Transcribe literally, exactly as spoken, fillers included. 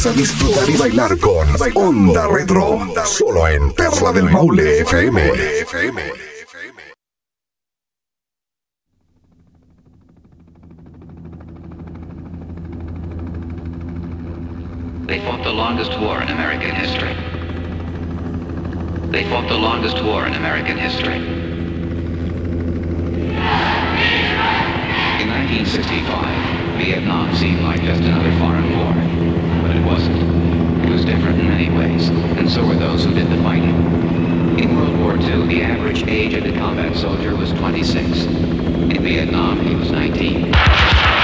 A disfrutar y bailar con Onda Retro, solo en Perla del Maule F M. They fought the longest war in American history. They fought the longest war in American history. In nineteen sixty-five, Vietnam seemed like just another foreign war. But it wasn't. It was different in many ways, and so were those who did the fighting. In World War Two, the average age of the combat soldier was twenty-six. In Vietnam, he was nineteen.